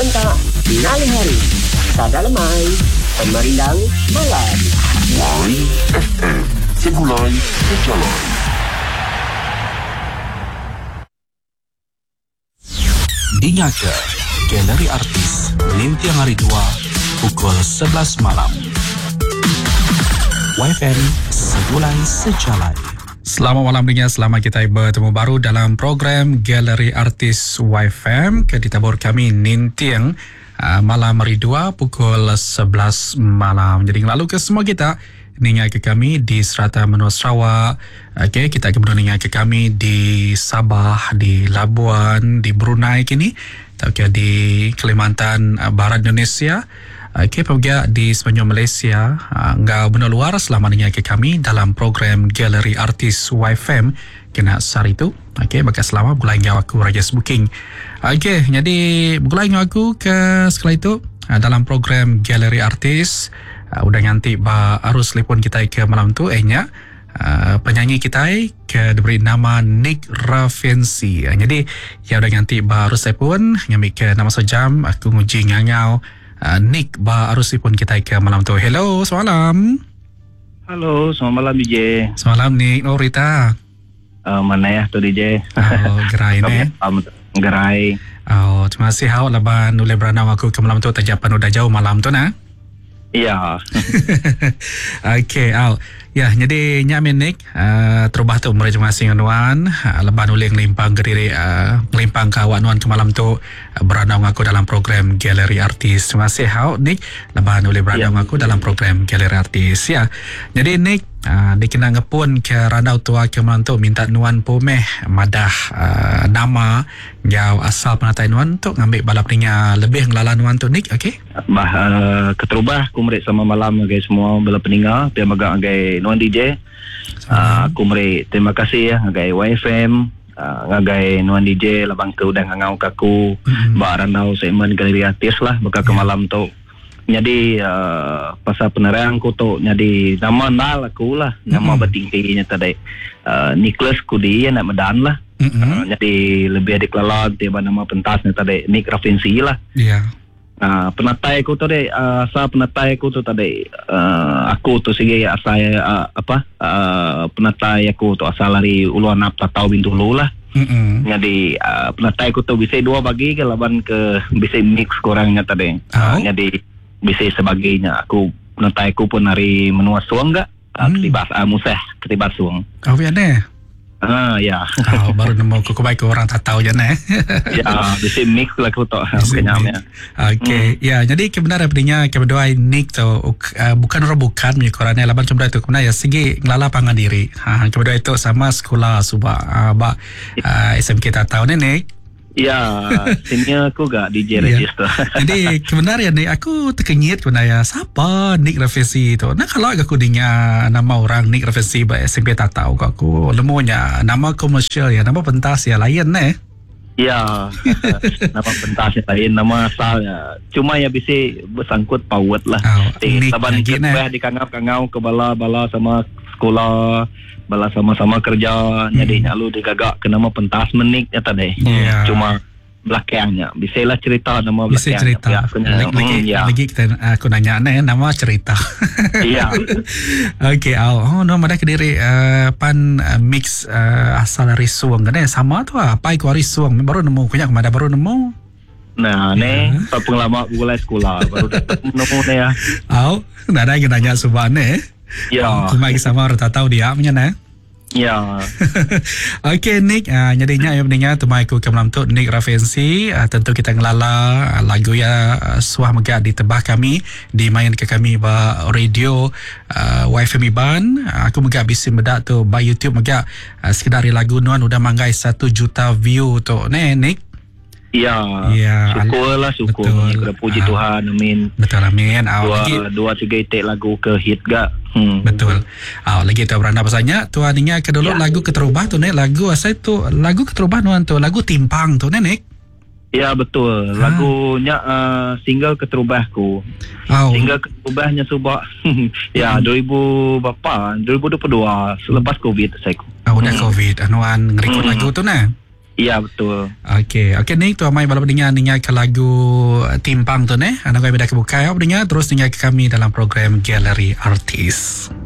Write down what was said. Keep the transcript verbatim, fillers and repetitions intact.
Nontak Nali Hari Sada Lemai Pemerindang Malam Y F M Segulai Sejalan. Dinyaka Galeri Artis Lintiang Hari Dua pukul sebelas malam. Y F M Segulai Sejalan. Selamat malam dengar, selamat kita bertemu baru dalam program Galeri Artis Y F M. Keditabur kami Nintiang uh, malam hari dua pukul sebelas malam. Jadi lalu ke semua kita dengar ke kami di Serata Menua Sarawak. Okey, kita akan mendengar ke kami di Sabah, di Labuan, di Brunei kini, atau di Kalimantan Barat Indonesia. Okey, juga di Semenanjung Malaysia. Enggak benar luar selama dengar ke kami dalam program Galeri Artis Y F M kena sehari itu. Okey, maka selamat bergulai dengan aku Raja Booking. Okey, jadi bergulai dengan aku ke sekali itu dalam program Galeri Artis. Uh, udah nganti ba arus telefon kita ke malam tu ehnya uh, penyanyi kita ke diberi nama Nick Raffensi. Uh, jadi ya udah nganti ba arus telefon nyamik ke nama sejam aku nguji ngangau uh, Nick ba arus telefon kita ke malam tu. Hello, selamat malam. Halo, selamat malam D J. Selamat malam Nick. Oh Rita. Uh, mana ya tu D J? Oh, gerai ne. Um, gerai. Oh, terima kasih hau laban oleh beranau aku ke malam tu tajapan udah jauh malam tu nah. Ya. Okey, au. Ya, jadi nyamin Nick, uh, terubah tu umur terima kasih nuan, uh, leban uleng limpang ke diri, uh, limpang ke awak nuan ke malam tu, uh, beranau aku dalam program Galeri Artis. Terima kasih hau Nick, leban uleng beranau ya. aku dalam program Galeri Artis. Ya. Jadi Nick, uh, dikena ngepun ke ranau tua ke malam tu minta nuan pomeh madah uh, nama jauh asal penatai nuan tu ngambil balap ninya lebih ngelala nuan tu Nick, okey? Bah uh, keterubah aku merik sama malam guys semua bela peninga dia maga agai nuan D J. Uh, aku merik terima kasih ya agai Y F M uh, ngagai nuan D J labang ke udah ngangau kaku mm-hmm. ba ranau segmen Galeri Artis lah baka ke yeah. malam tu. Jadi uh, pasal penerang ku tu jadi nama nal aku lah nama mm-hmm. bertingginya tadi uh, Nicholas Kudi nak medan lah. Mm-hmm. Uh, jadi lebih adik lalat dia nama pentasnya tadi Nick Raffensi lah. Ya. Yeah. Uh, penatai aku tadi uh, asal penatai aku tu tadi uh, aku tu sige asal uh, apa uh, penatai aku tu asal dari Uluan Nap Tatau Bintulu lah. Mm-hmm. Jadi uh, penatai aku tu bisa dua bagi ke laban ke bisa mix kurangnya tadi. Oh. Uh, jadi bisa sebagainya aku penatai aku pun dari Menua Suang enggak uh, mm. ketibas uh, museh ketibas Suang. Oh ya ne. Ah ya. Oh, baru nemu aku kebaik orang tak tahu je ne. Ya, bisa mix lah aku tu kenyamnya. Okey. Hmm. Ya, jadi kebenaran pedenya kedua Nick tu uh, bukan orang bukan ni korangnya laban cuma itu kena ya segi ngelala pangan diri. Ha, kedua itu sama sekolah suba uh, ba uh, S M K tak tahu ne Nick. Ya, senior aku gak D J register. Jadi kebenaran ni aku terkenyit sebenarnya siapa Nick Raffensi tu. Nah kalau aku dengar nama orang Nick Raffensi ba S M P tak tahu kok aku lemunya nama komersial ya, nama pentas ya lain ne. Ya, nama pentasnya lain, nama asalnya. Cuma ya bisa bersangkut paut lah. Oh, eh, saban kita di kangau-kangau ke bala-bala sama sekolah. Bala sama-sama kerja hmm. jadi nyalu digagak ke nama pentas menik ya tadi. Yeah. Cuma belakangnya bisalah cerita nama belakangnya. Bisa cerita. Ya, lagi, hmm, ya. lagi kita aku nanya nih nama cerita. Iya. Okey, oh no ada kediri uh, pan uh, mix uh, asal dari Suang kan sama tu apa ikut dari Suang baru nemu punya kemana baru nemu. Nah, yeah. Ni pengalaman mulai sekolah baru nemu ni ya. Oh, dah ada yang nanya subhan eh. Ya. Aku mai sama orang tak tahu dia punya nah. Ya. Okey Nick, uh, jadinya yang pentingnya tu mai aku ke malam tu Nick Raffensi, uh, tentu kita ngelala uh, lagu ya uh, suah megak ditebah kami dimain ke kami ba radio uh, Y F M Iban. Uh, aku megak bisi medak tu ba YouTube megak uh, sekedar lagu nuan udah manggai satu juta view tu ne Nick. Ya, ya, syukurlah syukur. Betul. Puji uh, Tuhan, amin. Betul, amin. Uh, dua, lagi, dua tiga itik lagu ke hit gak? Hmm. Betul. Uh, lagi tu beranda pasanya, tuan ingat ke dulu ya. Lagu keterubah tu nek lagu asal tu lagu keterubah nuan tu lagu timpang tu nek. Ya betul. Ha. Lagunya uh, single keterubahku. Oh. Single keterubahnya subak. Ya hmm. dua ribu berapa? dua ribu dua puluh dua selepas Covid saya. Ah oh, udah hmm. Covid anuan ngerekod hmm. lagu tu nah. Iya betul. Okey, okey ni tu amai balap dengar dengar ke lagu Timpang tu ne. Anak kami dah kebuka ya dengar terus dengar ke kami dalam program Galeri Artis.